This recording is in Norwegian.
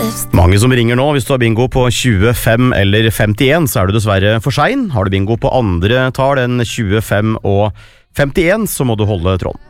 lyst. Mange som ringer nå. Hvis du har bingo på 25 eller 51, så er du dessverre for sein. Har du bingo på andre tall enn 25 og 51, så må du holde tråden.